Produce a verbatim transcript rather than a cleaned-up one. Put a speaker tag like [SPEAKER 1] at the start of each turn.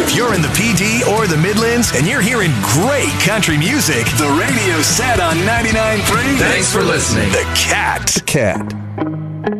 [SPEAKER 1] If you're in the P D or the Midlands and you're hearing great country music, the radio's set on ninety-nine point three.
[SPEAKER 2] Thanks for listening.
[SPEAKER 1] The Cat.
[SPEAKER 3] Cat.